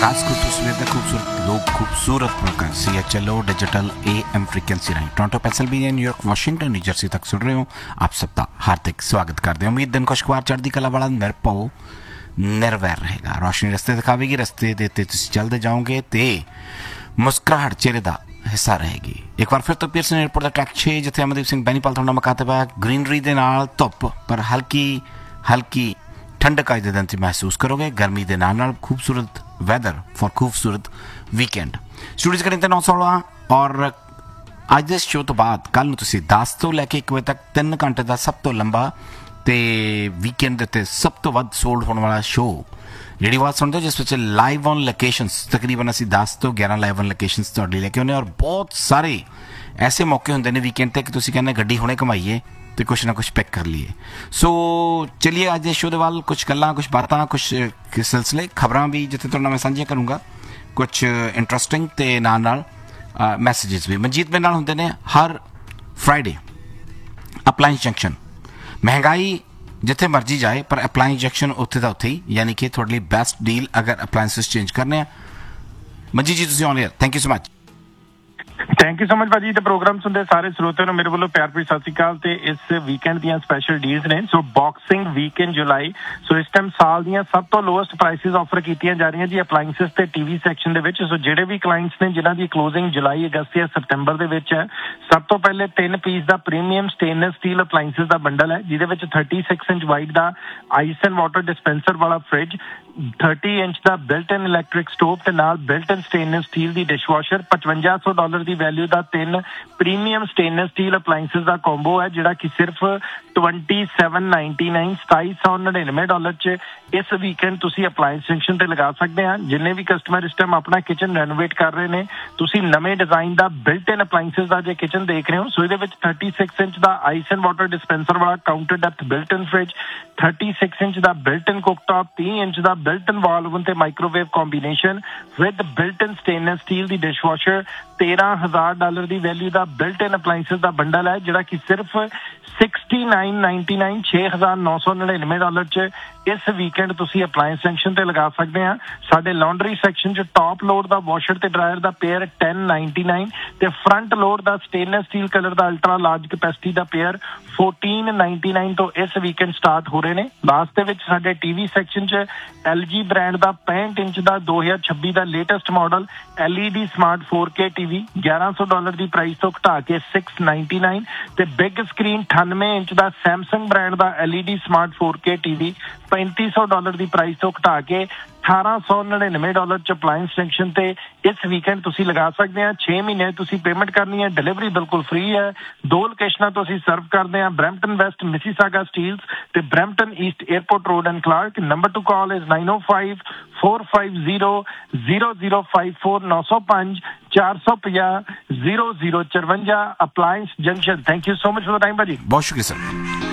आगाज को तस्वीर का खूबसूरत लोग खूबसूरत मौका CHLO digital AM frequency राਹੀਂ Toronto Pennsylvania New York Washington New Jersey ਤੱਕ ਸੁਣ ਰਹੇ ਹੋ आप सबका हार्दिक स्वागत करते हैं। उम्मीद दिन खुशगवार चढ़दी कला वाला निरभव निर्वैर रहेगा। रोशनी रस्ते दिखावेगी, रस्ते ਦੇ ਤੇ ਤੁਸੀਂ ਚੱਲਦੇ ਜਾਓਗੇ ਤੇ ਮੁਸਕਰਾਹਟ ਚਿਹਰੇ ਦਾ ਹਿੱਸਾ ਰਹੇਗੀ। ਇੱਕ ਵਾਰ ਫਿਰ ਤੋਂ ਪੀਅਰਸਨ 에ਅਰਪੋਰਟ ਦਾ ਟਰੈਕ 6 ਜਿੱਥੇ ਅਮਨਦੀਪ ਸਿੰਘ ਬੈਨੀਪਾਲ ਤੁਹਾਡਾ ਮੁਕਾਤਬ ਹੈ। ਗ੍ਰੀਨਰੀ ਦੇ ਨਾਲ ਧੁੱਪ ਪਰ ਹਲਕੀ ठंडक अज के दिन महसूस करोगे। गर्मी के नाल खूबसूरत वैदर फॉर खूबसूरत वीकेंड। स्टूडियो करें 916 और अज के शो तो बाद कल तुम 10 तो लैके 1 बजे तक 3 घंटे का सब तो लंबा तो वीकेंड के सब तो वध सोल्ड होने वाला शो जी आवाज़ सुनते हो जिस लाइव ऑन लोकेशंस तकरीबन असी 10 तो 11 लाइव ऑन लोकेशंस तुहाडे लैके आउने और बहुत सारे ऐसे मौके होंगे ने वीकेंड ते कि तुसीं कहंदे गड्डी हुणे घुमाइए तो कुछ ना कुछ पिक कर लिए। सो चलिए अज के शो के वाल कुछ गल्लां कुछ बातां कुछ सिलसिले खबरां भी जिथे तुहाडे नाल मैं सांझियां करूँगा, कुछ इंटरस्टिंग ते नाल मैसेजेस भी। मनजीत मेरे नाल हुंदे ने हर फ्राइडे। अप्लायंस जंक्शन महंगाई जिथे मर्जी जाए पर अप्लायंस जंक्शन उत्थे दा उत्थे ही, यानी कि तुहाडे लई बेस्ट डील अगर अप्लायंसिस चेंज करने। मनजीत जी तुसीं on air, thank you so much. Thank you so much भाजी। तो प्रोग्राम सुनते सारे ਸਰੋਤਿਆਂ ਨੂੰ ਮੇਰੇ ਵੱਲੋਂ ਪਿਆਰ ਭਰੀ ਸਤਿ ਸ਼੍ਰੀ ਅਕਾਲ। ਤੇ ਇਸ ਵੀਕਐਂਡ ਦੀਆਂ ਸਪੈਸ਼ਲ ਡੀਲਸ ਨੇ। ਸੋ ਬਾਕਸਿੰਗ ਵੀਕ ਇਨ ਜੁਲਾਈ। ਸੋ ਇਸ ਟਾਈਮ ਸਾਲ ਦੀਆਂ ਸਭ ਤੋਂ ਲੋਐਸਟ ਪ੍ਰਾਈਸਿਸ ਆਫਰ ਕੀਤੀਆਂ ਜਾ ਰਹੀਆਂ ਜੀ ਅਪਲਾਈਐਂਸਿਸ ਤੇ ਟੀਵੀ ਸੈਕਸ਼ਨ ਦੇ ਵਿੱਚ। ਸੋ ਜਿਹੜੇ ਵੀ ਕਲਾਇੰਟਸ ਨੇ ਜਿਨ੍ਹਾਂ ਦੀ ਕਲੋਜ਼ਿੰਗ ਜੁਲਾਈ ਅਗਸਤ ਜਾਂ ਸਤੰਬਰ ਦੇ ਵਿੱਚ ਹੈ, ਸਭ ਤੋਂ ਪਹਿਲੇ 3 ਪੀਸ ਦਾ ਪ੍ਰੀਮੀਅਮ ਸਟੇਨਲੈਸ ਸਟੀਲ ਅਪਲਾਈਐਂਸਿਸ ਦਾ ਬੰਡਲ ਹੈ ਜਿਹਦੇ ਵਿੱਚ 36 inch wide the ice and water dispenser ਵਾਲਾ ਫ੍ਰਿਜ, 30 ਇੰਚ ਦਾ ਬਿਲਟ ਇਨ ਇਲੈਕਟ੍ਰਿਕ ਸਟੋਵ ਤੇ ਨਾਲ ਬਿਲਟ ਇਨ ਸਟੇਨਲੈਸ ਸਟੀਲ ਦੀ ਡਿਸ਼ਵਾਸ਼ਰ, $5500 ਦੀ ਵੈਲਿਊ ਦਾ 3 ਪ੍ਰੀਮੀਅਮ ਸਟੇਨਲੈਸ ਸਟੀਲ ਅਪਲਾਈਐਂਸਿਸ ਦਾ ਕੰਬੋ ਹੈ ਜਿਹੜਾ ਕਿ ਸਿਰਫ $2799 ਚ ਇਸ ਵੀਕਐਂਡ ਤੁਸੀਂ ਅਪਲਾਈਐਂਸ ਜੰਕਸ਼ਨ ਤੇ ਲਗਾ ਸਕਦੇ ਆ। ਜਿੰਨੇ ਵੀ ਕਸਟਮਰ ਇਸ ਟਾਈਮ ਆਪਣਾ ਕਿਚਨ ਰੈਨੋਵੇਟ ਕਰ ਰਹੇ ਨੇ, ਤੁਸੀਂ ਨਵੇਂ ਡਿਜ਼ਾਈਨ ਦਾ ਬਿਲਟ ਇਨ ਅਪਲਾਈਐਂਸਿਸ ਦਾ ਜੇ ਕਿਚਨ ਦੇਖ ਰਹੇ ਹੋ, ਸੋ ਇਹਦੇ ਵਿੱਚ 36 inch the ice and water dispenser ਵਾਲਾ ਕਾਊਂਟਰ ਡੈਪਥ ਬਿਲਟ ਇਨ ਫ੍ਰਿਜ, 36 ਇੰਚ ਦਾ ਬਿਲਟ ਇਨ ਕੁਕਟਾਪ, 30 ਇੰਚ ਦਾ ਬਿਲਟ ਇਨ ਵਾਲ ਓਵਨ ਤੇ microwave combination with built in stainless steel the dishwasher, $13,000 the value the built in ਅਪਲਾਈਐਂਸਿਸ the bundle ਹੈ ਜਿਹੜਾ ਕਿ ਸਿਰਫ $6999 $6,999 ਚ ਇਸ weekend ਤੁਸੀਂ ਅਪਲਾਈਐਂਸ junction ਤੇ ਲਗਾ ਸਕਦੇ ਆ। ਸਾਡੇ ਲਾਂਡਰੀ ਸੈਕਸ਼ਨ ਚ ਟੌਪ ਲੋਡ ਦਾ ਵਾਸ਼ਰ ਤੇ ਡਰਾਇਰ ਦਾ ਪੇਅਰ $1099 ਤੇ ਫਰੰਟ ਲੋਡ ਦਾ ਸਟੇਨਲੈਸ ਸਟੀਲ ਕਲਰ ਦਾ ਅਲਟਰਾ ਲਾਰਜ ਕੈਪੈਸਿਟੀ ਦਾ ਪੇਅਰ $1499 ਤੋਂ ਇਸ ਵੀਕਐਂਡ ਸਟਾਰਟ ਹੋ ਰਹੇ ਨੇ। ਲਾਸਟ ਦੇ ਵਿੱਚ ਸਾਡੇ ਟੀਵੀ ਸੈਕਸ਼ਨ ਚ LG ਬ੍ਰਾਂਡ ਦਾ 65 ਇੰਚ ਦਾ 2026 ਦਾ latest model LED smart 4K TV $1100 ਦੀ ਪ੍ਰਾਈਸ ਤੋਂ ਘਟਾ ਕੇ $699 ਤੇ ਬਿਗ ਸਕਰੀਨ 98 ਇੰਚ ਦਾ ਸੈਮਸੰਗ ਬ੍ਰਾਂਡ ਦਾ LED ਸਮਾਰਟ 4K ਟੀਵੀ $3500 ਦੀ ਪ੍ਰਾਈਸ ਤੋਂ ਘਟਾ ਕੇ $1899 ਚ ਅਪਲਾਈਐਂਸ ਜੰਕਸ਼ਨ ਤੇ ਇਸ ਵੀਕਐਂਡ ਤੁਸੀਂ ਲਗਾ ਸਕਦੇ ਆ। 6 ਮਹੀਨੇ ਤੁਸੀਂ ਪੇਮੈਂਟ ਕਰਨੀ ਹੈ, ਡਿਲੀਵਰੀ ਬਿਲਕੁਲ ਫ੍ਰੀ ਹੈ। 2 ਲੋਕੇਸ਼ਨਾਂ ਤੋਂ ਅਸੀਂ ਸਰਵ ਕਰਦੇ ਆ, ਬਰੈਂਪਟਨ ਵੈਸਟ ਮਿਸੀਸਾਗਾ ਸਟੀਲਸ ਤੇ Brampton East airport road and Clark. Number two call is 9054500054 905 450 0054 ਅਪਲਾਈਐਂਸ junction. Thank you so much for the time ਭਾਜੀ। बहुत शुक्रिया सर।